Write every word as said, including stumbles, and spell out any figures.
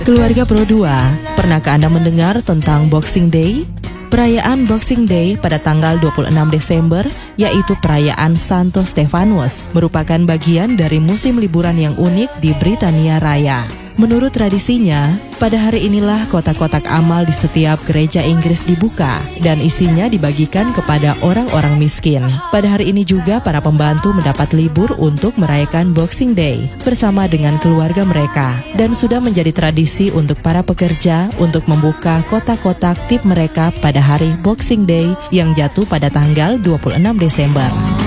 Keluarga Pro dua, pernahkah Anda mendengar tentang Boxing Day? Perayaan Boxing Day pada tanggal dua puluh enam Desember, yaitu perayaan Santo Stefanus, merupakan bagian dari musim liburan yang unik di Britania Raya. Menurut tradisinya, pada hari inilah kotak-kotak amal di setiap gereja Inggris dibuka dan isinya dibagikan kepada orang-orang miskin. Pada hari ini juga para pembantu mendapat libur untuk merayakan Boxing Day bersama dengan keluarga mereka. Dan sudah menjadi tradisi untuk para pekerja untuk membuka kotak-kotak tip mereka pada hari Boxing Day yang jatuh pada tanggal dua puluh enam Desember.